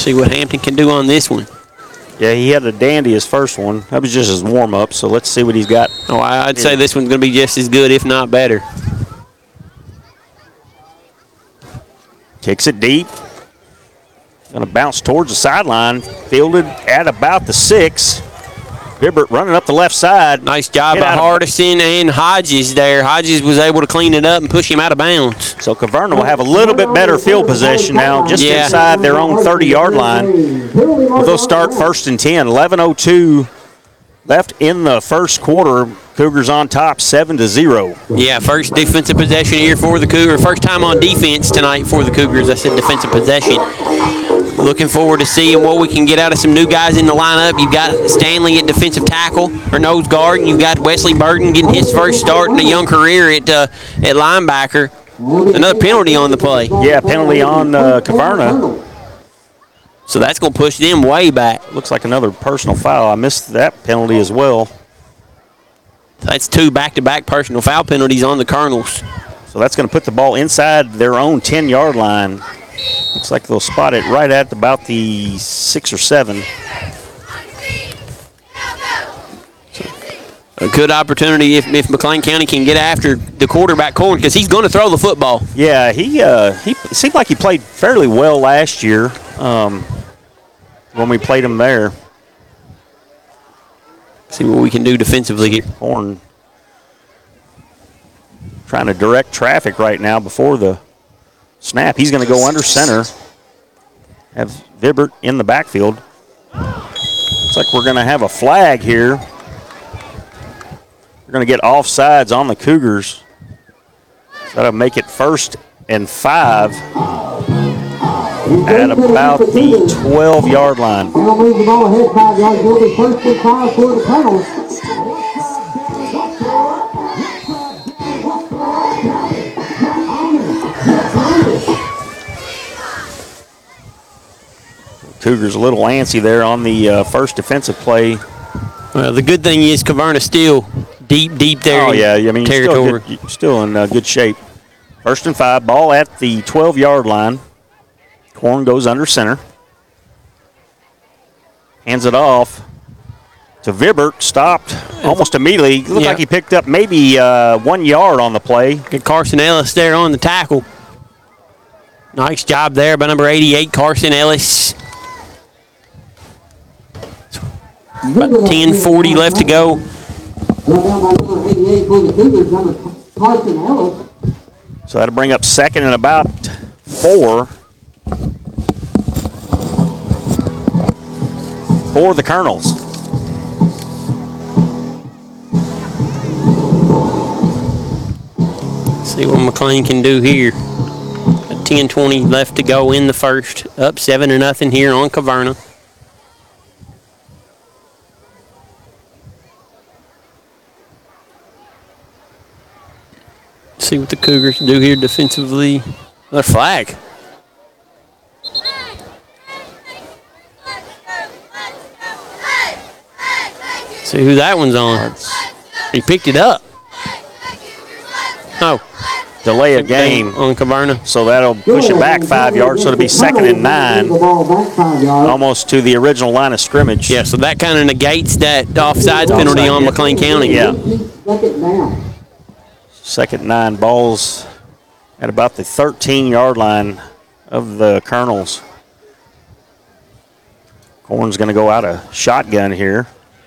See what Hampton can do on this one. Yeah, he had a dandy his first one. That was just his warm-up, so let's see what he's got. Oh, I'd say this one's going to be just as good, if not better. Kicks it deep. Going to bounce towards the sideline. Fielded at about the 6. Bibbert running up the left side. Nice job by Hardison and Hodges there. Hodges was able to clean it up and push him out of bounds. So Caverna will have a little bit better field possession now, just inside their own 30-yard line. They'll start 1st and 10. 11:02 left in the first quarter. Cougars on top, 7-0. Yeah, first defensive possession here for the Cougars. First time on defense tonight for the Cougars. I said defensive possession. Looking forward to seeing what we can get out of some new guys in the lineup. You've got Stanley at defensive tackle or nose guard, and you've got Wesley Burton getting his first start in a young career at linebacker. Another penalty on the play. Yeah, penalty on Caverna. So that's going to push them way back. Looks like another personal foul. I missed that penalty as well. That's 2 back-to-back personal foul penalties on the Colonels. So that's going to put the ball inside their own 10-yard line. Looks like they'll spot it right at about the 6 or 7. A good opportunity if McLean County can get after the quarterback corner because he's going to throw the football. Yeah, he seemed like he played fairly well last year when we played him there. See what we can do defensively here. Horn trying to direct traffic right now before the snap. He's going to go under center. Have Vibbert in the backfield. Looks like we're going to have a flag here. We're going to get offsides on the Cougars. So that'll make it 1st and 5 at about the 12-yard line. They'll move the ball ahead 5 yards. It'll be 1st and 5 for the Colonels. Cougars a little antsy there on the first defensive play. Well, the good thing is Caverna's still deep there. Oh, yeah. I mean, territory. Still in good shape. 1st and 5, ball at the 12-yard line. Horn goes under center. Hands it off to Vibbert. Stopped almost immediately. Looked like he picked up maybe 1 yard on the play. Good Carson Ellis there on the tackle. Nice job there by number 88, Carson Ellis. About 10:40 left to go. So that'll bring up 2nd and about 4 for the Colonels. See what McLean can do here. 10:20 left to go in the first. Up 7-0 here on Caverna. See what the Cougars do here defensively. Another flag. See who that one's on. He picked it up. Oh. Delay a game on Caverna. So that'll push it back 5 yards. So it'll be 2nd and 9. Almost to the original line of scrimmage. Yeah, so that kind of negates that offsides penalty on McLean County. Yeah. 2nd and 9, balls at about the 13-yard line of the Colonels. Corn's going to go out a shotgun here.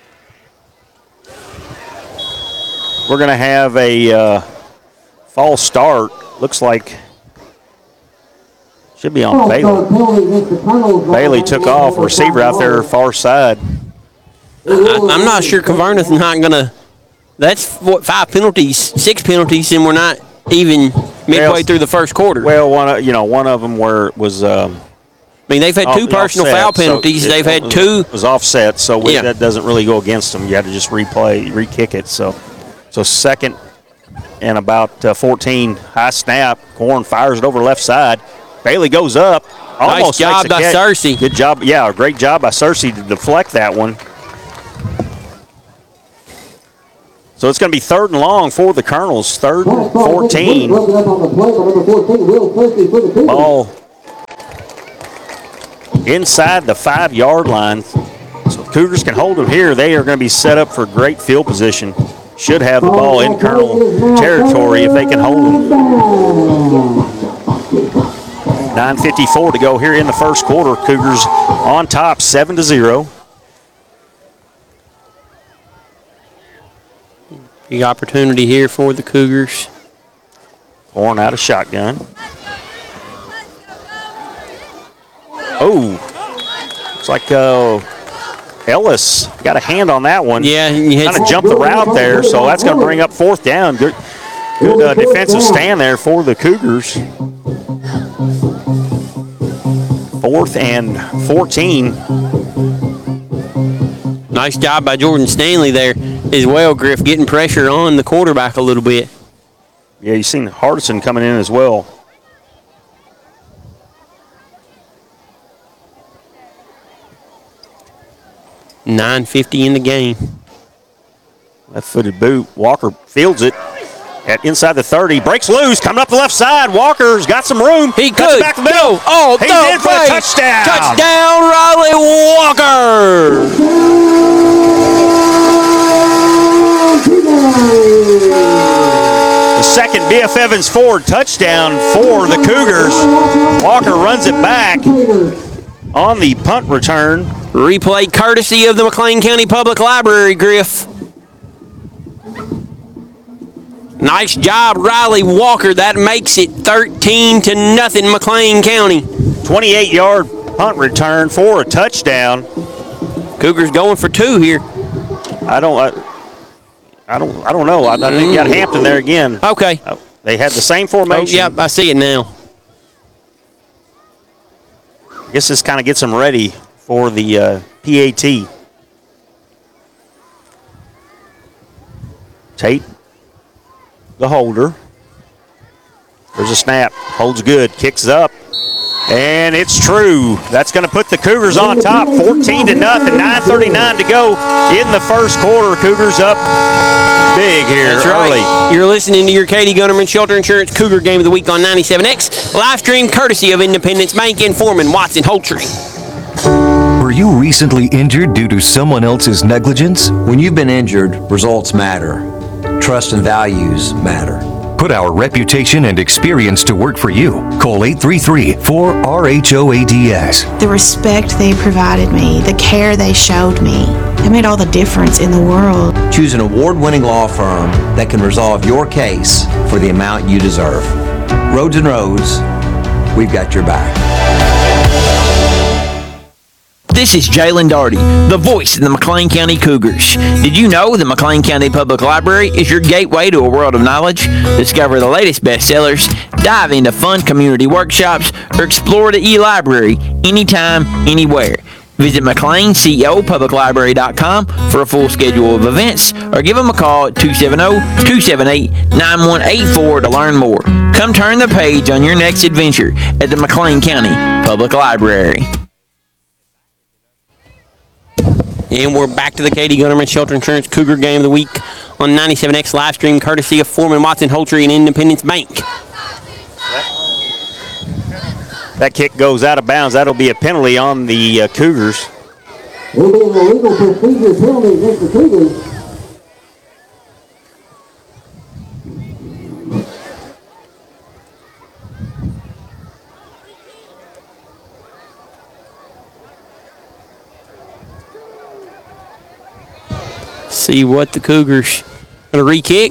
We're going to have a false start. Looks like should be on Bailey. Bailey took off. Receiver out there far side. I'm not sure Caverna's not going to. That's what 5 penalties, 6 penalties, and we're not even midway through the first quarter. Well, one of them where it was. I mean, they've had 2 personal foul penalties. So they've had 2. It was offset, so that doesn't really go against them. You had to just re-kick it. So 2nd and about 14, high snap. Corn fires it over left side. Bailey goes up. Almost nice job by Cersei. Good job. Yeah, great job by Cersei to deflect that one. So it's going to be 3rd and long for the Colonels. 3rd and 14. Ball inside the 5-yard line. So if Cougars can hold them here, they are going to be set up for great field position. Should have the ball in Colonel territory if they can hold them. 9:54 to go here in the first quarter. Cougars on top, 7-0. Big opportunity here for the Cougars. Pouring out a shotgun. Oh, looks like Ellis got a hand on that one. Yeah, kind of jumped the route there, so that's going to bring up 4th down. Good defensive stand there for the Cougars. 4th and 14. Nice job by Jordan Stanley there as well, Griff, getting pressure on the quarterback a little bit. Yeah, you've seen Hardison coming in as well. $9:50 in the game. Left-footed boot. Walker fields it at inside the 30. Breaks loose. Coming up the left side. Walker's got some room. He Cuts could. back the middle. Go. Oh, he's no in for a way. touchdown. Touchdown, Riley Walker. The second B.F. Evans Ford touchdown for the Cougars. Walker runs it back on the punt return. Replay courtesy of the McLean County Public Library, Griff. Nice job, Riley Walker. That makes it 13-0 McLean County. 28-yard punt return for a touchdown. Cougars going for 2 here. I don't know. I think you got Hampton there again. Okay. They had the same formation. Oh, yep, I see it now. I guess this kind of gets them ready for the PAT. Tate, the holder. There's a snap. Holds good. Kicks up. And it's true. That's going to put the Cougars on top, 14-0. 9:39 to go in the first quarter. Cougars up big here. That's early. right. You're listening to your Katie Gunnerman Shelter Insurance Cougar Game of the Week on 97X. Live stream courtesy of Independence Bank and Foreman Watson Holtry. Were you recently injured due to someone else's negligence? When you've been injured, results matter. Trust and values matter. Put our reputation and experience to work for you. Call 833-4RHOADS. The respect they provided me, the care they showed me, it made all the difference in the world. Choose an award-winning law firm that can resolve your case for the amount you deserve. Rhodes & Rhodes, we've got your back. This is Jalen Darty, the voice of the McLean County Cougars. Did you know the McLean County Public Library is your gateway to a world of knowledge? Discover the latest bestsellers, dive into fun community workshops, or explore the e-library anytime, anywhere. Visit McLeanCEOPublicLibrary.com for a full schedule of events, or give them a call at 270-278-9184 to learn more. Come turn the page on your next adventure at the McLean County Public Library. And we're back to the Katie Gunnerman Shelter Insurance Cougar Game of the Week on 97X live stream courtesy of Foreman Watson Holtry and Independence Bank. That kick goes out of bounds. That'll be a penalty on the Cougars. Will be an illegal procedure penalty against the Cougars. See what the Cougars gonna re-kick.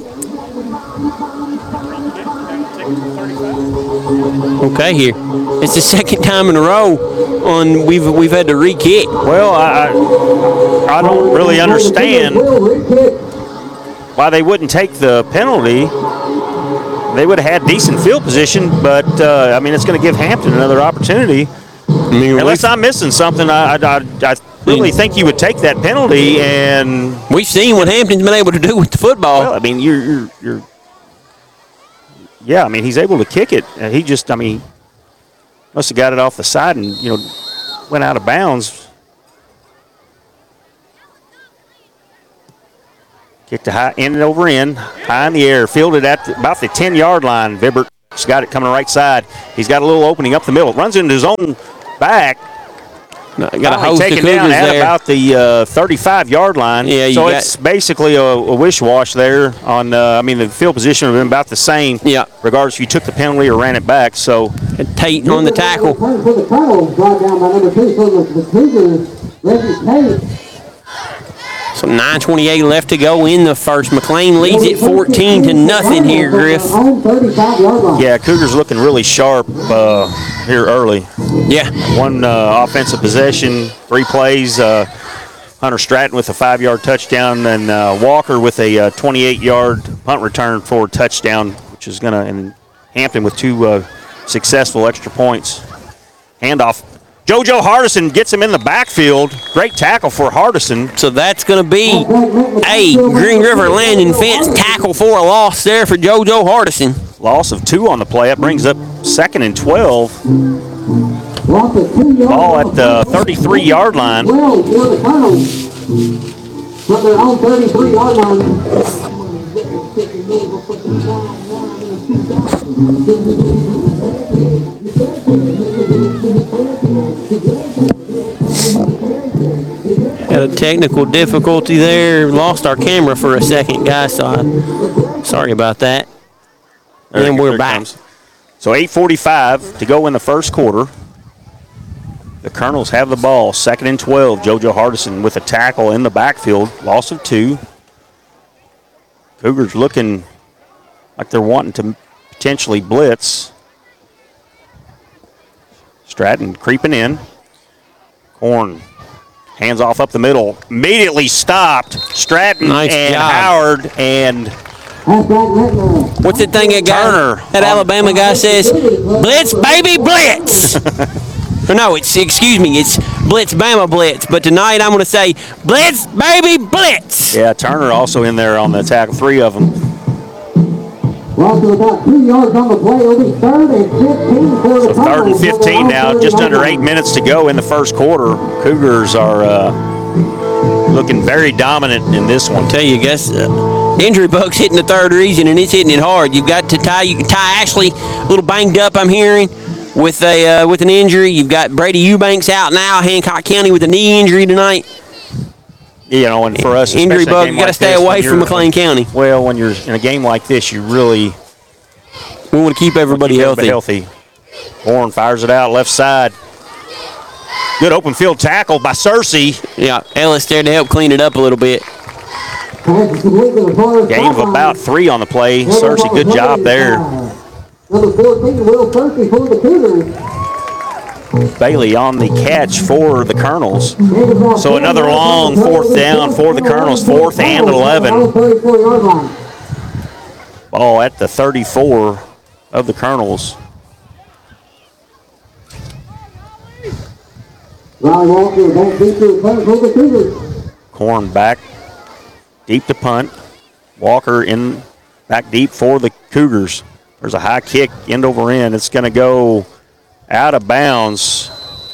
Okay, here it's the second time in a row on we've had to re-kick. Well, I don't really understand why they wouldn't take the penalty. They would have had decent field position, but I mean it's going to give Hampton another opportunity. I mean, unless I'm missing something, I really think you would take that penalty. And we've seen what Hampton's been able to do with the football. Well, I mean, yeah, I mean, he's able to kick it. He just, I mean, must have got it off the side and, went out of bounds. Kicked to high, end it over end, high in the air, fielded at about the 10-yard line. Vibbert's got it coming right side. He's got a little opening up the middle. Runs into his own back. Got a host of taken Cougars down at there. about the 35-yard line. Yeah, so you it's basically a wish-wash there. On the field position would have been about the same. Yeah. Regardless if you took the penalty or ran it back. So Tate on the tackle. Return for the Colonels, brought down by number 2 for the Cougars, Reggie Tate. So 9:28 left to go in the first. McLean leads it 14-0 here, Griff. Own 35-yard line. yeah, Cougars looking really sharp here early. Yeah. One offensive possession, 3 plays. Hunter Stratton with a 5-yard touchdown, and Walker with a 28-yard punt return for a touchdown, which is going to, and Hampton with 2 successful extra points. Handoff. JoJo Hardison gets him in the backfield. Great tackle for Hardison. So that's going to be a Green River Landing Fence tackle for a loss there for JoJo Hardison. Loss of 2 on the play. That brings up 2nd and 12. Loss of 2 yards. Ball at the 33-yard line. 12 for the Colonels. From their own 33-yard line. Had a technical difficulty there. Lost our camera for a second, guys. So sorry about that. And we're back. Comes. So 8:45 to go in the first quarter. The Colonels have the ball. 2nd and 12. JoJo Hardison with a tackle in the backfield. Loss of 2. Cougars looking like they're wanting to potentially blitz. Stratton creeping in. Horn hands off up the middle. Immediately stopped. Stratton Nice and job. Howard and What's that thing that guy, Turner. that Alabama guy says? Blitz, baby, blitz! Or no, it's Blitz, Bama, blitz. But tonight I'm going to say, Blitz, baby, blitz! yeah, Turner also in there on the tackle. 3 of them. Loss of about 2 yards on the play. It'll be 3rd and 15 for the So 3rd and Colonels. 15 now, just under 8 minutes to go in the first quarter. Cougars are looking very dominant in this one. Tell you, guys, injury bug's hitting the third region, and it's hitting it hard. You've got to Ty Ashley, a little banged up, I'm hearing, with an injury. You've got Brady Eubanks out now, Hancock County with a knee injury tonight. You know, and for us, Injury especially a bug, game you got to like stay this, away when from you're- McLean County. Well, when you're in a game like this, you really We want to keep everybody healthy. Horn fires it out left side. Good open field tackle by Cersei. Yeah, Ellis there to help clean it up a little bit. Gain of about 3 on the play. Cersei, good job there. Number 14, Will Cersei for the Cougars. Bailey on the catch for the Colonels. So another long 4th down for the Colonels. 4th and 11. 34-yard line. Ball at the 34 of the Colonels. Riley Walker back deep to the punt for the Cougars. Corn back deep to punt. Walker in back deep for the Cougars. There's a high kick end over end. It's going to go out of bounds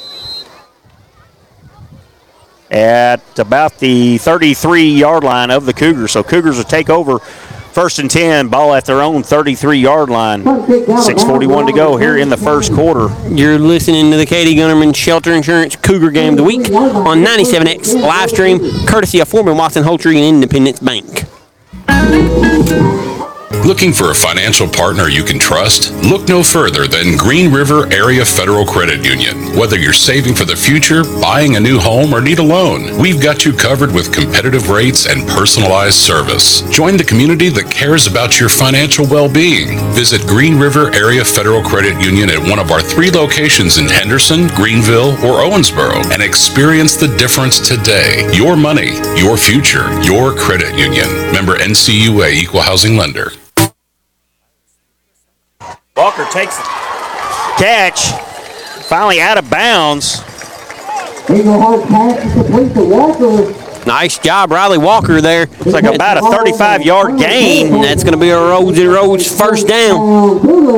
at about the 33-yard line of the Cougars. So Cougars will take over 1st and 10. Ball at their own 33-yard line. 6:41 to go here in the first quarter. You're listening to the Katie Gunnerman Shelter Insurance Cougar Game of the Week on 97X live stream, courtesy of Foreman Watson Holtree and Independence Bank. Looking for a financial partner you can trust? Look no further than Green River Area Federal Credit Union. Whether you're saving for the future, buying a new home, or need a loan, we've got you covered with competitive rates and personalized service. Join the community that cares about your financial well-being. Visit Green River Area Federal Credit Union at one of our 3 locations in Henderson, Greenville, or Owensboro and experience the difference today. Your money, your future, your credit union. Member NCUA Equal Housing Lender. Walker takes the catch. Finally out of bounds. Eagle Hawk pass is complete to Walker. Nice job, Riley Walker there. Looks like about a 35-yard gain. And that's going to be a Rhodes first down.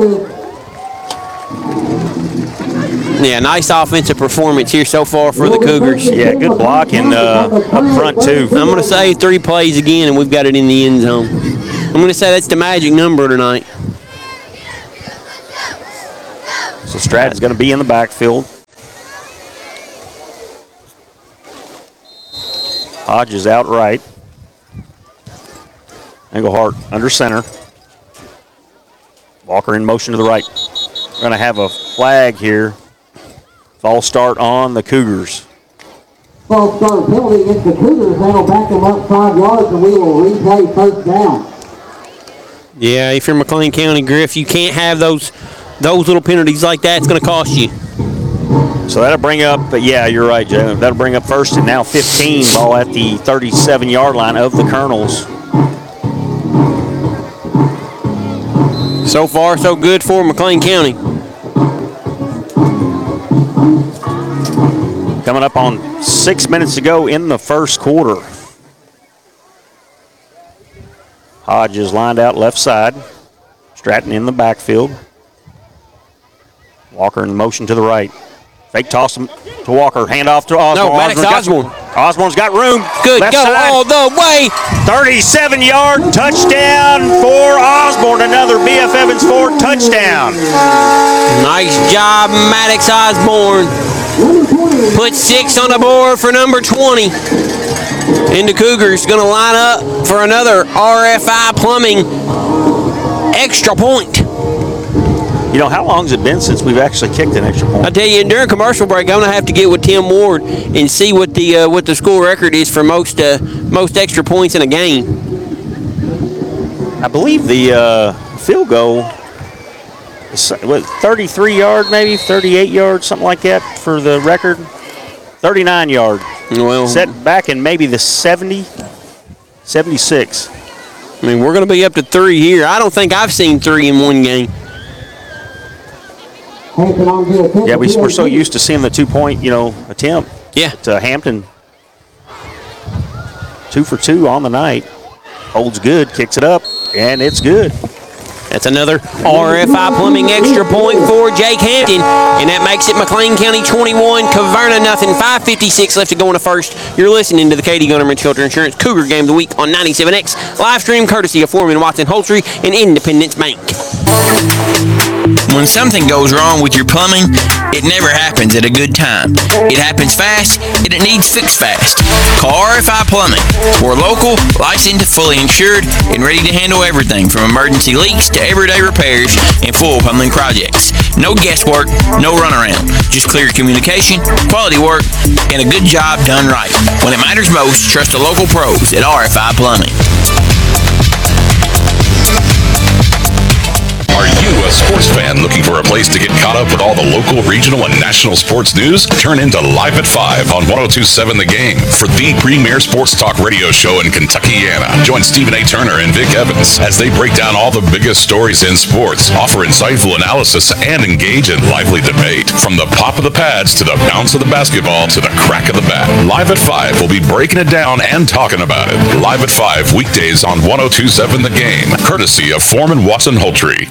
Yeah, nice offensive performance here so far for the Cougars. Yeah, good blocking up front, too. I'm going to say 3 plays again, and we've got it in the end zone. I'm going to say that's the magic number tonight. So Stratton's going to be in the backfield. Hodges out right. Englehart under center. Walker in motion to the right. We're going to have a flag here. False start on the Cougars. False start penalty against the Cougars. That'll back them up 5 yards, and we will replay first down. Yeah, if you're McLean County, Griff, you can't have those little penalties like that. It's going to cost you. So that'll bring up, yeah, you're right, Jay. That'll bring up first and now 15, ball at the 37-yard line of the Colonels. So far, so good for McLean County. Coming up on 6 minutes to go in the first quarter. Hodges lined out left side. Stratton in the backfield. Walker in motion to the right. Fake toss him to Walker. Hand off to Osborne. No, Maddox Osborne. Osborne's got room. Good, left go side. all the way. 37-yard touchdown for Osborne. Another B.F. Evans Ford touchdown. Nice job, Maddox Osborne. Put 6 on the board for number 20. And the Cougars going to line up for another RFI Plumbing extra point. You know, how long has it been since we've actually kicked an extra point? I tell you, during commercial break, I'm going to have to get with Tim Ward and see what the school record is for most extra points in a game. I believe the field goal is 33 yard, maybe 38 yards, something like that for the record. 39 yard. Well, set back in maybe the 76. I mean, we're going to be up to 3 here. I don't think I've seen 3 in one game. Yeah, we're so used to seeing the 2-point, attempt. Yeah. But, Hampton, 2 for 2 on the night. Holds good, kicks it up, and it's good. That's another RFI Plumbing extra point for Jake Hampton, and that makes it McLean County 21, Caverna nothing. 5:56 left to go in the first. You're listening to the Katie Gunnerman Shelter Insurance Cougar Game of the Week on 97X, live stream courtesy of Foreman Watson Holtry and Independence Bank. When something goes wrong with your plumbing, it never happens at a good time. It happens fast, and it needs fixed fast. Call RFI Plumbing. We're local, licensed, fully insured, and ready to handle everything from emergency leaks to everyday repairs and full plumbing projects. No guesswork, no runaround. Just clear communication, quality work, and a good job done right. When it matters most, trust the local pros at RFI Plumbing. Are you a sports fan looking for a place to get caught up with all the local, regional, and national sports news? Turn into Live at 5 on 102.7 The Game for the premier sports talk radio show in Kentuckiana. Join Stephen A. Turner and Vic Evans as they break down all the biggest stories in sports, offer insightful analysis, and engage in lively debate. From the pop of the pads to the bounce of the basketball to the crack of the bat, Live at 5 will be breaking it down and talking about it. Live at 5 weekdays on 102.7 The Game, courtesy of Foreman Watson Holtry.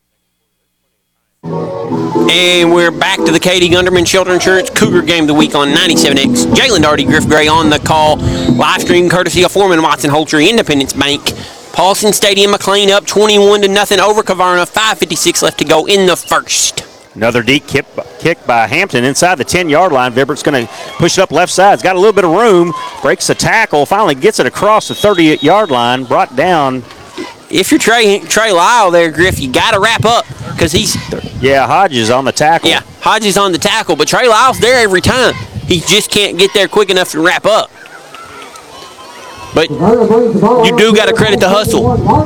And we're back to the Katie Gunderman Shelter Insurance Cougar Game of the Week on 97X. Jalen Darty, Griff Gray on the call. Live stream courtesy of Foreman Watson Holtry, Independence Bank. Paulson Stadium, McLean up 21-0 over Caverna. 5:56 left to go in the first. Another deep kick by Hampton inside the 10-yard line. Vibbert's going to push it up left side. It's got a little bit of room. Breaks the tackle. Finally gets it across the 38-yard line. Brought down. If you're Trey Lyle there, Griff, you got to wrap up because he's... Yeah, Hodges on the tackle. Yeah, Hodges on the tackle, but Trey Lyle's there every time. He just can't get there quick enough to wrap up. But you do got to credit the hustle.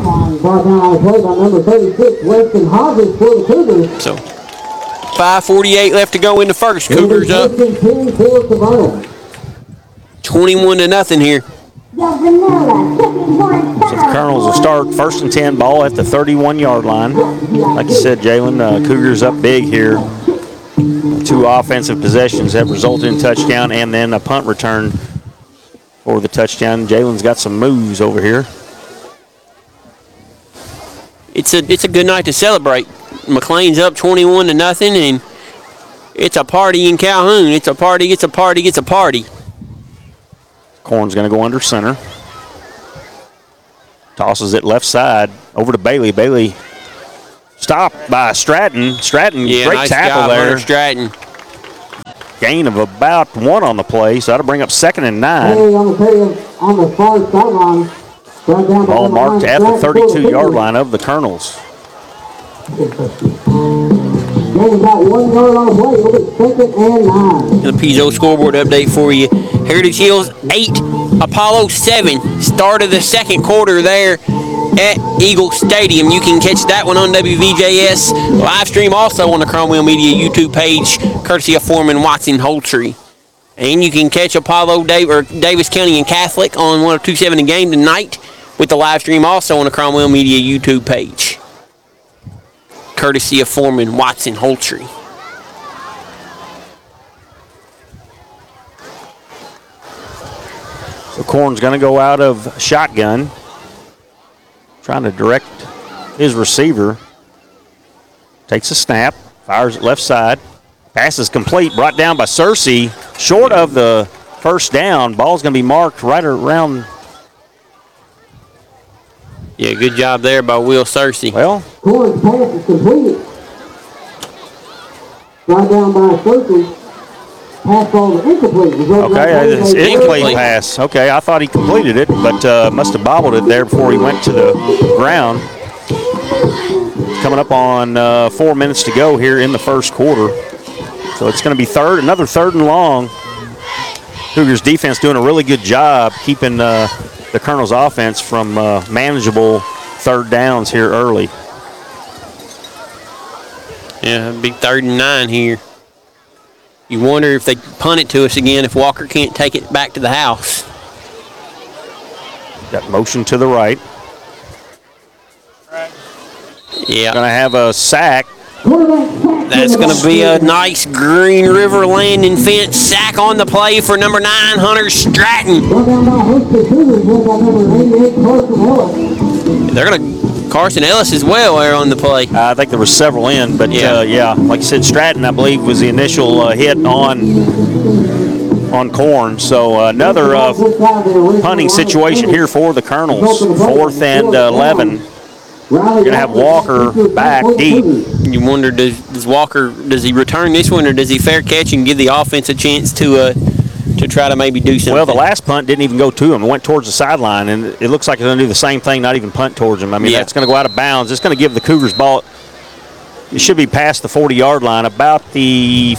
So, 5:48 left to go in the first. Cougars up 21-0 here. So the Colonels will start 1st and 10, ball at the 31-yard line. Like you said, Jalen, Cougars up big here. 2 offensive possessions have resulted in touchdown and then a punt return for the touchdown. Jalen's got some moves over here. It's a good night to celebrate. McLean's up 21-0, and it's a party in Calhoun. It's a party. It's a party. It's a party. Corn's going to go under center. Tosses it left side over to Bailey. Bailey stopped by Stratton. Stratton, Yeah, great nice tackle job, there. Hunter Stratton. gain of about 1 on the play, so that'll bring up 2nd and 9. Haley on the far sideline. Right down Ball the marked line, at the flag for 32-yard line of the Colonels. Gain about 1 yard on the play. It'll be 2nd and 9. The Peugeot scoreboard update for you. Heritage Hills 8, Apollo 7. Start of the second quarter there at Eagle Stadium. You can catch that one on WVJS live stream, also on the Cromwell Media YouTube page, courtesy of Foreman Watson Holtree. And you can catch Apollo Davis County and Catholic on 102.7 The Game tonight with the live stream also on the Cromwell Media YouTube page, courtesy of Foreman Watson Holtree. So Korn's going to go out of shotgun, trying to direct his receiver. Takes a snap, fires it left side. Pass is complete, brought down by Searcy. Short of the first down. Ball's going to be marked right around. Yeah, good job there by Will Searcy. Well, Corn's pass is completed. Right down by Searcy. Pass ball is incomplete. okay, it's incomplete pass. Okay, I thought he completed it, but must have bobbled it there before he went to the ground. Coming up on 4 minutes to go here in the first quarter. So it's going to be another 3rd and long. Cougars defense doing a really good job keeping the Colonel's offense from manageable 3rd downs here early. Yeah, big 3rd and 9 here. You wonder if they punt it to us again, if Walker can't take it back to the house. Got motion to the right. Yeah. Going to have a sack. That's going to be a nice Green River landing fence sack on the play for number 9, Hunter Stratton. They're going to Carson Ellis as well there on the play. I think there were several in, but yeah, like you said, Stratton, I believe, was the initial hit on Korn. So another punting situation here for the Colonels. 4th and 11. You're going to have Walker back deep. You wonder, does Walker, does he return this one, or does he fair catch and give the offense a chance to try to maybe do something? Well, the last punt didn't even go to him. It went towards the sideline, and it looks like it's going to do the same thing, not even punt towards him. I mean, that's going to go out of bounds. It's going to give the Cougars ball. It should be past the 40-yard line, about the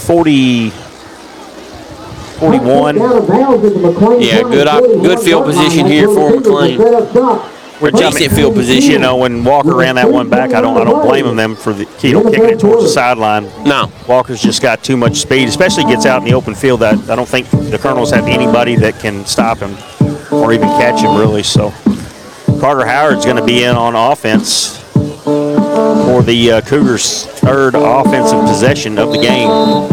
41. Yeah, good field position here for McLean. Or decent field position. You know, when Walker ran that one back, I don't blame them for kicking it towards the sideline. No. Walker's just got too much speed, especially gets out in the open field. I don't think the Colonels have anybody that can stop him or even catch him, really. So Carter Howard's going to be in on offense for the Cougars' 3rd offensive possession of the game.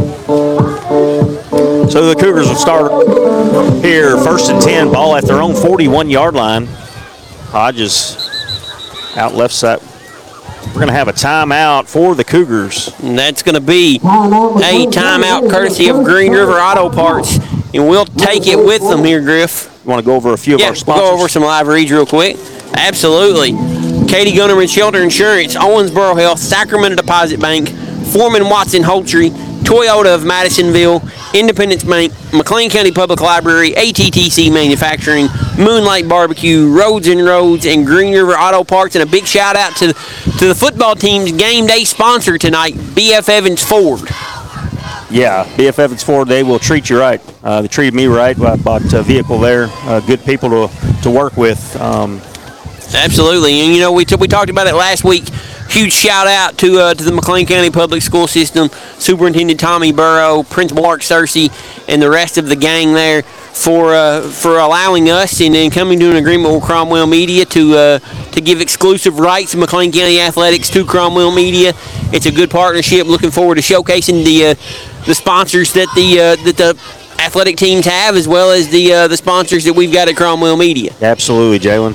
So the Cougars will start here, 1st and 10, ball at their own 41-yard line. Hodges out left side. We're going to have a timeout for the Cougars. And that's going to be a timeout courtesy of Green River Auto Parts. And we'll take it with them here, Griff. You want to go over a few of our sponsors? We'll go over some live reads real quick. Absolutely. Katie Gunnerman Shelter Insurance, Owensboro Health, Sacramento Deposit Bank, Foreman Watson Holtree, Toyota of Madisonville, Independence Bank, McLean County Public Library, ATTC Manufacturing, Moonlight Barbecue, Roads and Roads, and Green River Auto Parts. And a big shout out to the football team's game day sponsor tonight, BF Evans Ford. Yeah, BF Evans Ford, they will treat you right. They treated me right. I bought a vehicle there. Good people to work with. Absolutely, and you know we talked about it last week. Huge shout out to the McLean County Public School System, Superintendent Tommy Burrow, Principal Art Searcy, and the rest of the gang there for allowing us and coming to an agreement with Cromwell Media to give exclusive rights of McLean County Athletics to Cromwell Media. It's a good partnership. Looking forward to showcasing the sponsors that the athletic teams have, as well as the sponsors that we've got at Cromwell Media. Absolutely, Jalen.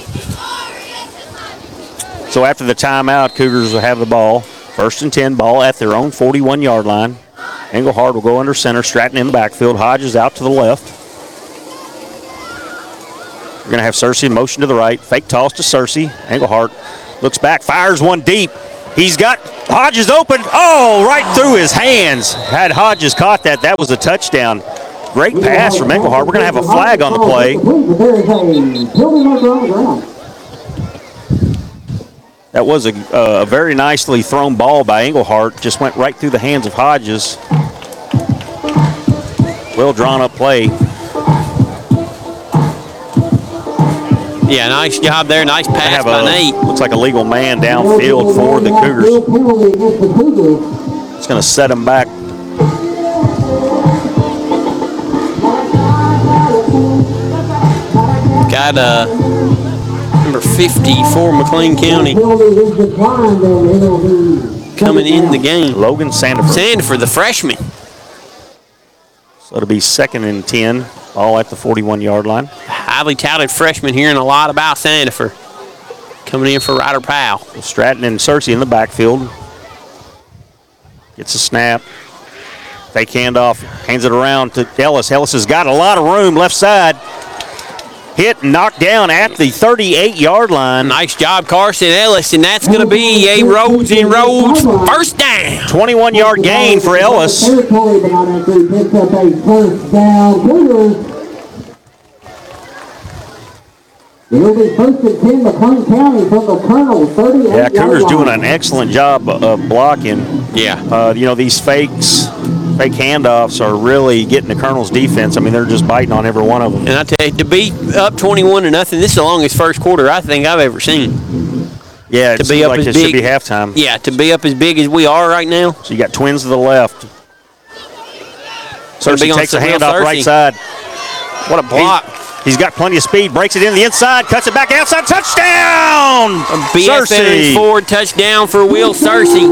So after the timeout, Cougars will have the ball. 1st and 10, ball at their own 41-yard line. Engelhardt will go under center, Stratton in the backfield. Hodges out to the left. We're going to have Searcy in motion to the right. Fake toss to Searcy. Engelhardt looks back, fires one deep. He's got Hodges open. Oh, right through his hands. Had Hodges caught that, that was a touchdown. Great pass from Englehart. We're going to have a flag on the play. That was a very nicely thrown ball by Englehart. Just went right through the hands of Hodges. Well drawn up play. Yeah, nice job there. Nice pass by Nate. Looks like a legal man downfield for the Cougars. It's going to set him back. Got number 50 for McLean County coming in the game. Logan Sandiford. Sandiford, the freshman. So it'll be 2nd and 10, all at the 41-yard line. Highly touted freshman, hearing a lot about Sandiford. Coming in for Ryder Powell. Stratton and Searcy in the backfield. Gets a snap. Fake handoff, hands it around to Ellis. Ellis has got a lot of room left side. Hit and knocked down at the 38-yard line. Nice job, Carson Ellis, and that's going to be a Rhodes and Rhodes first down. 21-yard gain for Ellis. It'll be 1st and 10, McLean County from the Colonel, 38. Yeah, Cougars doing an excellent job of blocking. Yeah. These fake handoffs are really getting the Colonel's defense. I mean, they're just biting on every one of them. And I tell you, to be up 21-0, this is the longest first quarter I think I've ever seen. Yeah, it seems like it should be halftime. Yeah, to be up as big as we are right now. So you got twins to the left. Searcy takes a handoff right side. What a block. He's got plenty of speed, breaks it in the inside, cuts it back outside, touchdown! BF Ford touchdown for Will Searcy.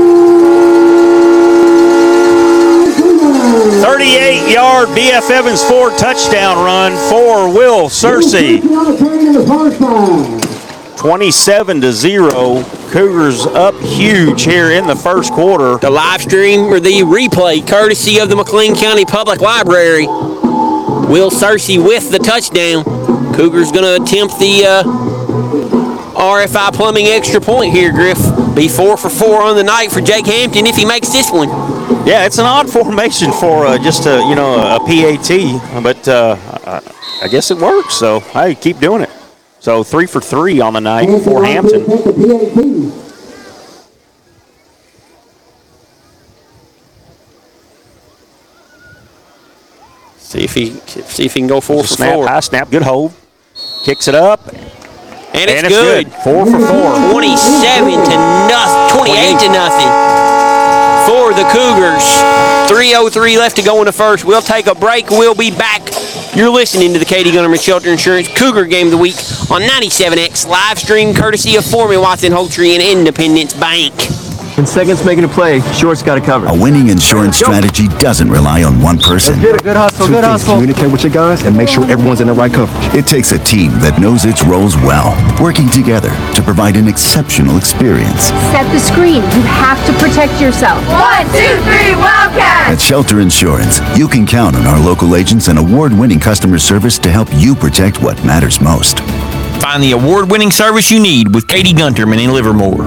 38-yard BF Evans Ford touchdown run for Will Searcy. 27-0. Cougars up huge here in the first quarter. The live stream or the replay, courtesy of the McLean County Public Library. Will Searcy with the touchdown. Cougars going to attempt the RFI Plumbing extra point here, Griff. Be 4 for 4 on the night for Jake Hampton if he makes this one. Yeah, it's an odd formation for just a PAT, but I guess it works. So hey, keep doing it. So 3 for 3 on the night for Hampton. See if he can go 4 for 4. High snap, good hold. Kicks it up. And it's good. 4 for 4. 28-0 for the Cougars. 3:03 left to go in the first. We'll take a break. We'll be back. You're listening to the Katie Gunnerman Shelter Insurance Cougar Game of the Week on 97X, live stream courtesy of Foreman Watson Holtree and Independence Bank. In seconds making a play, Short's got it covered. A winning insurance strategy doesn't rely on one person. Let's get it. Good hustle, good hustle. Communicate with your guys and make sure everyone's in the right coverage. It takes a team that knows its roles well, working together to provide an exceptional experience. Set the screen. You have to protect yourself. 1, 2, 3, Wildcat! At Shelter Insurance, you can count on our local agents and award-winning customer service to help you protect what matters most. Find the award-winning service you need with Katie Gunterman in Livermore.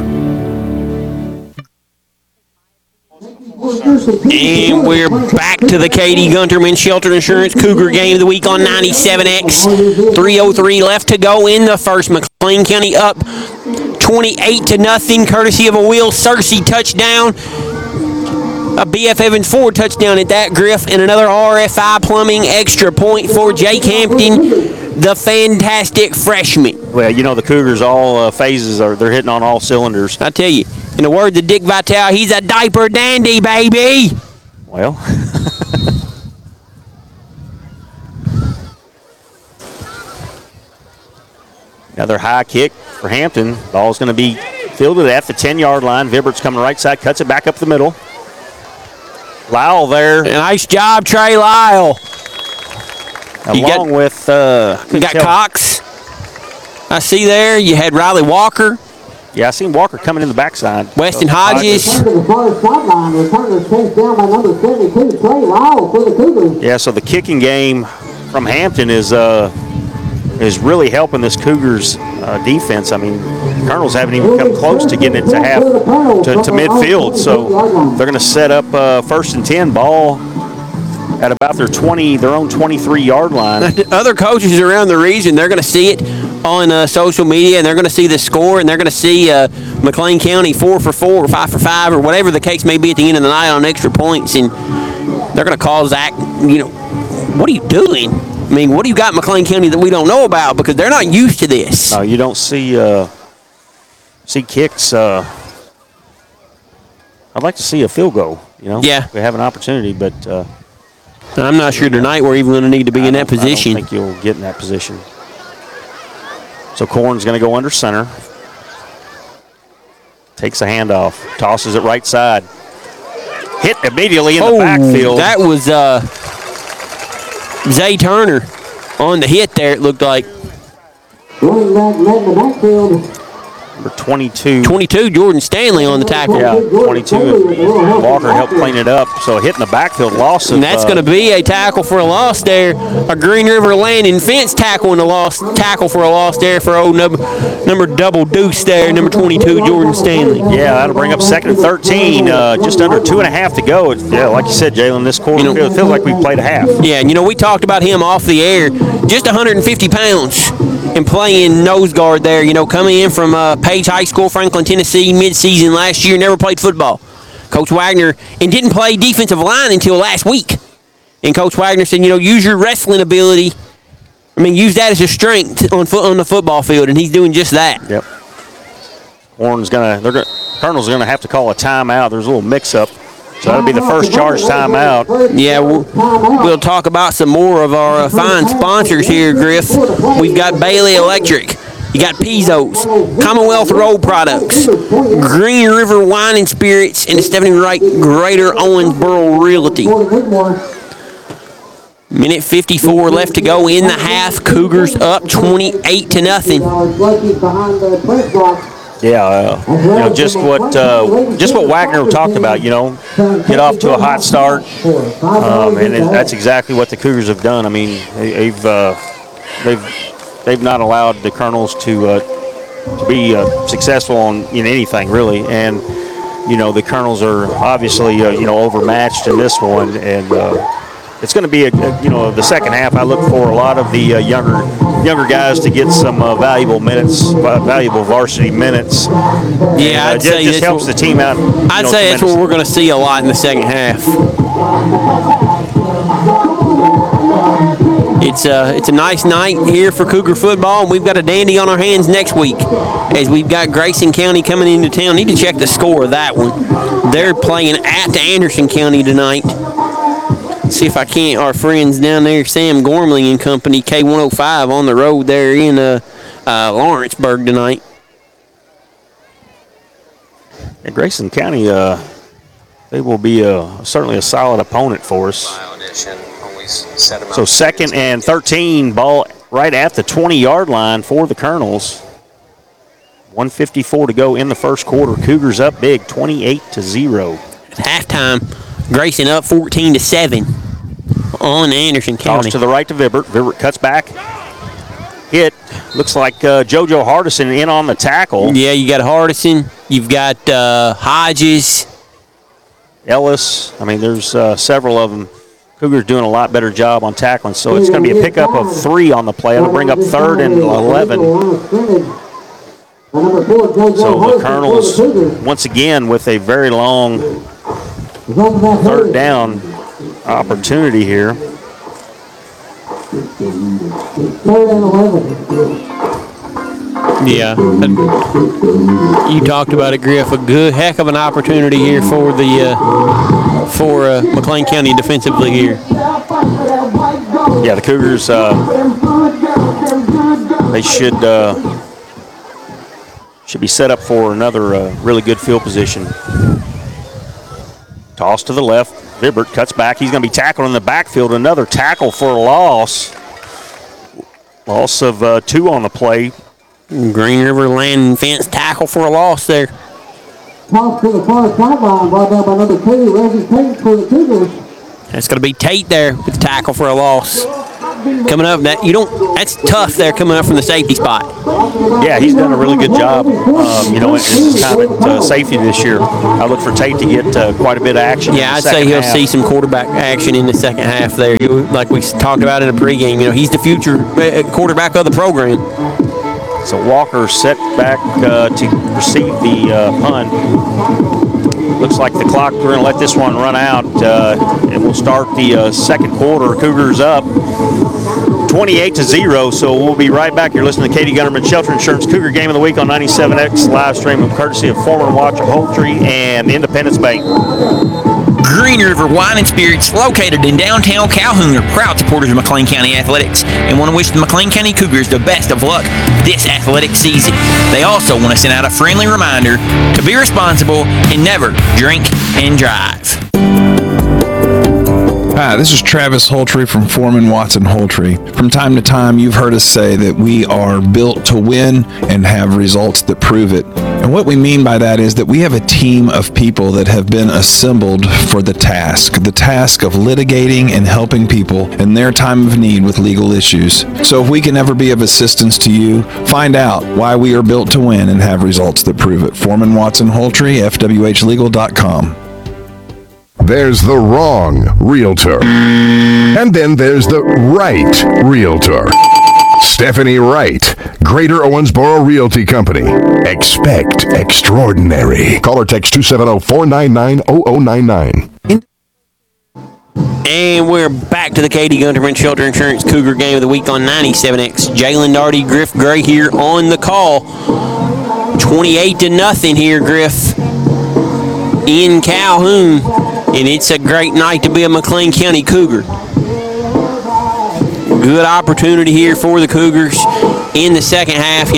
And we're back to the Katie Gunterman Shelter Insurance Cougar Game of the Week on 97X. 3:03 left to go in the first. McLean County up 28-0, courtesy of a Will Searcy touchdown. A BF Evans Ford touchdown at that, Griff, and another RFI Plumbing extra point for Jake Hampton, the fantastic freshman. Well, the Cougars, all phases, they're hitting on all cylinders. I tell you, in the words of Dick Vitale, he's a diaper dandy, baby. Well, another high kick for Hampton. Ball's going to be fielded at the 10-yard line. Vibbert's coming right side, cuts it back up the middle. Lyle there. Nice job, Trey Lyle. Along with you got Cox. I see there. You had Riley Walker. Yeah, I seen Walker coming in the backside. Weston Hodges. Yeah, so the kicking game from Hampton is is really helping this Cougars defense. I mean, the Colonels haven't even come close to getting it to midfield, so they're going to set up 1st and 10 ball at about their own 23-yard line. Other coaches around the region, they're going to see it on social media, and they're going to see the score, and they're going to see McLean County 4 for 4 or 5 for 5 or whatever the case may be at the end of the night on extra points, and they're going to call Zach, what are you doing? I mean, what do you got in McLean County that we don't know about? Because they're not used to this. You don't see kicks. I'd like to see a field goal. Yeah. We have an opportunity, but I'm not sure tonight we're even going to need to be in that position. I don't think you'll get in that position. So Korn's going to go under center. Takes a handoff. Tosses it right side. Hit immediately in the backfield. That was Zay Turner on the hit there, it looked like. Running back led the backfield. Number 22. 22, Jordan Stanley on the tackle. Yeah, 22. And Walker helped clean it up. So a hit in the backfield, loss of... And that's going to be a tackle for a loss there. A Green River Landing Fence tackle for a loss there for old number double deuce there, number 22, Jordan Stanley. Yeah, that'll bring up 2nd and 13. Just under 2.5 to go. Yeah, like you said, Jalen, this quarter it feels like we played a half. Yeah, and we talked about him off the air. Just 150 pounds and playing nose guard there. Coming in from Page High School, Franklin, Tennessee, mid-season last year, never played football. Coach Wagner, and didn't play defensive line until last week. And Coach Wagner said, use your wrestling ability. Use that as a strength on the football field, and he's doing just that. Yep. Colonel's gonna have to call a timeout. There's a little mix-up. So that'll be the first charge timeout. Yeah, we'll talk about some more of our fine sponsors here, Griff. We've got Bailey Electric. You got Pizos, Commonwealth Road Products, Green River Wine and Spirits, and Stephanie Wright Greater Owensboro Realty. Minute 54 left to go in the half. Cougars up 28-0. Yeah, just what Wagner talked about. Get off to a hot start, and that's exactly what the Cougars have done. They've not allowed the Colonels to be successful in anything really, and the Colonels are obviously overmatched in this one, and it's going to be the second half. I look for a lot of the younger guys to get some valuable varsity minutes. Yeah, I'd say just helps the team out. I'd say that's what we're going to see a lot in the second half. It's a nice night here for Cougar football, and we've got a dandy on our hands next week as we've got Grayson County coming into town. Need to check the score of that one. They're playing at Anderson County tonight. See if I can't. Our friends down there, Sam Gormley and company, K105 on the road there in Lawrenceburg tonight. And Grayson County, they will be certainly a solid opponent for us. So 2nd and 13, ball right at the 20-yard line for the Colonels. 1:54 to go in the first quarter. Cougars up big, 28-0. At halftime, Grayson up 14-7 on Anderson County. Toss to the right to Vibert. Vibert cuts back. Hit. Looks like JoJo Hardison in on the tackle. Yeah, you got Hardison. You've got Hodges. Ellis. There's several of them. Cougars doing a lot better job on tackling, so it's going to be a pickup of 3 on the play. It'll bring up 3rd and 11. So the Colonels, once again, with a very long 3rd down opportunity here. 3rd and 11. Yeah, you talked about it, Griff. A good heck of an opportunity here for the McLean County defensively here. Yeah, the Cougars. They should be set up for another really good field position. Toss to the left. Vibert cuts back. He's going to be tackled in the backfield. Another tackle for a loss. Loss of 2 on the play. Green River Landing Fence tackle for a loss there. Toss to the far sideline, brought down by number 2, Reggie Tate for the Cougars. That's going to be Tate there with the tackle for a loss. coming up. That's tough there coming up from the safety spot. Yeah, he's done a really good job. In his time at safety this year. I look for Tate to get quite a bit of action. Yeah, I'd say he'll see some quarterback action in the second half there. Like we talked about in the pregame, he's the future quarterback of the program. So Walker set back to receive the punt. Looks like the clock, we're going to let this one run out, and we'll start the second quarter. Cougars up 28-0, so we'll be right back. You're listening to Katie Gunnerman Shelter Insurance Cougar Game of the Week on 97X, live stream of courtesy of Foreman Watch, Holtree, and Independence Bank. Green River Wine and Spirits, located in downtown Calhoun, are proud supporters of McLean County Athletics and want to wish the McLean County Cougars the best of luck this athletic season. They also want to send out a friendly reminder to be responsible and never drink and drive. Hi, this is Travis Holtree from Foreman Watson Holtree. From time to time, you've heard us say that we are built to win and have results that prove it. And what we mean by that is that we have a team of people that have been assembled for the task of litigating and helping people in their time of need with legal issues. So if we can ever be of assistance to you, find out why we are built to win and have results that prove it. Foreman Watson Holtree, FWHlegal.com. There's the wrong realtor. And then there's the right realtor. Stephanie Wright, Greater Owensboro Realty Company. Expect extraordinary. Call or text 270-499-0099. And we're back to the Katie Gunderman Shelter Insurance Cougar Game of the Week on 97X. Jalen Darty, Griff Gray here on the call. 28-0 here, Griff, in Calhoun. And it's a great night to be a McLean County Cougar. Good opportunity here for the Cougars in the second half.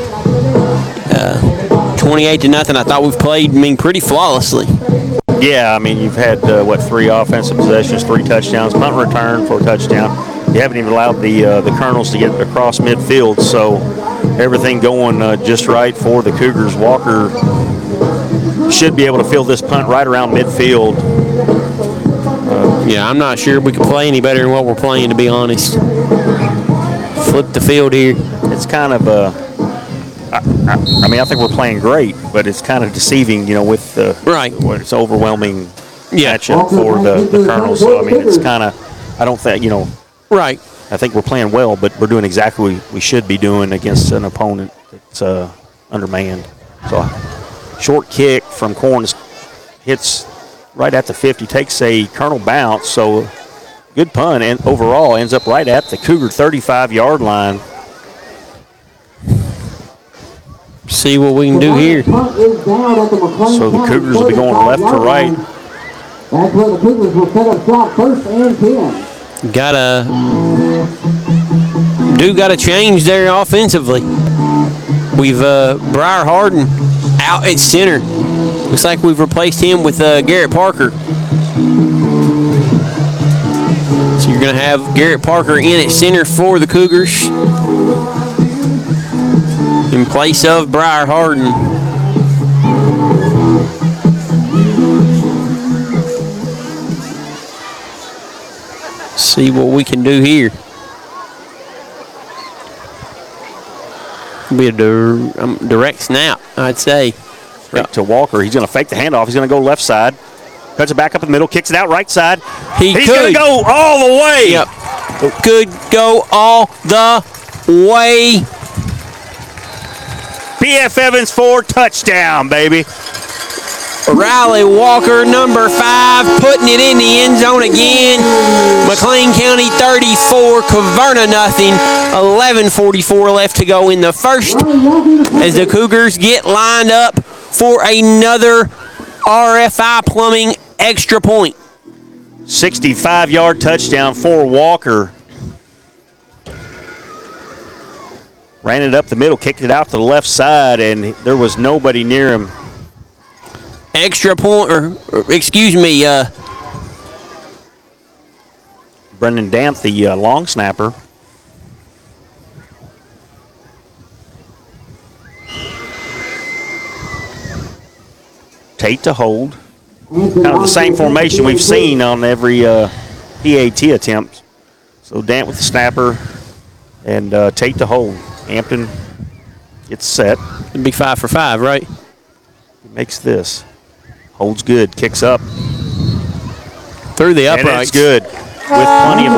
28-0. I thought we've played, pretty flawlessly. Yeah, you've had, 3 offensive possessions, 3 touchdowns, punt return for a touchdown. You haven't even allowed the Colonels to get across midfield, so everything going just right for the Cougars. Walker should be able to field this punt right around midfield. I'm not sure we can play any better than what we're playing, to be honest. Flip the field here. It's kind of I think we're playing great, but it's kind of deceiving, with the it's overwhelming matchup for the Colonels. So it's kind of, I don't think, right. I think we're playing well, but we're doing exactly what we should be doing against an opponent that's undermanned. So short kick from Corns hits right at the 50, takes a Colonel bounce, so good punt, and overall ends up right at the Cougar 35-yard line. See what we can do here. So the Cougars will be going left to right. That's where the Cougars will set up shop, 1st and 10. Gotta change there offensively. We've Briar Harden out at center. Looks like we've replaced him with Garrett Parker. So you're going to have Garrett Parker in at center for the Cougars in place of Briar Harden. See what we can do here. Be a direct snap, I'd say. Straight to Walker. He's going to fake the handoff. He's going to go left side. Cuts it back up in the middle. Kicks it out right side. He's going to go all the way. Yep. Could go all the way. B.F. Evans for touchdown, baby. Riley Walker, number 5, putting it in the end zone again. McLean County 34, Caverna nothing. 11:44 left to go in the first as the Cougars get lined up for another RFI Plumbing extra point. 65-yard touchdown for Walker. Ran it up the middle, kicked it out to the left side, and there was nobody near him. Extra point, Brendan Damp, the long snapper. Tate to hold. Kind of the same formation we've seen on every PAT attempt So Dant with the snapper and Tate to hold. Hampton gets set. It'd be 5 for 5, right? He makes this. Holds good. Kicks up. Through the And uprights. it's good. With plenty of